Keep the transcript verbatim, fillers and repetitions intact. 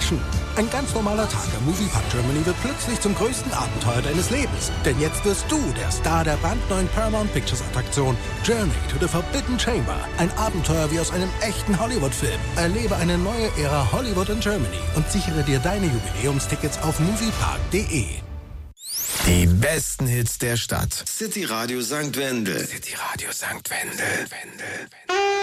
Action. Ein ganz normaler Tag am Moviepark Germany wird plötzlich zum größten Abenteuer deines Lebens. Denn jetzt wirst du der Star der brandneuen Paramount Pictures Attraktion Journey to the Forbidden Chamber. Ein Abenteuer wie aus einem echten Hollywood-Film. Erlebe eine neue Ära Hollywood in Germany und sichere dir deine Jubiläumstickets auf moviepark punkt de. Die besten Hits der Stadt. City Radio Sankt Wendel. City Radio Sankt Wendel. Wendel. Wendel.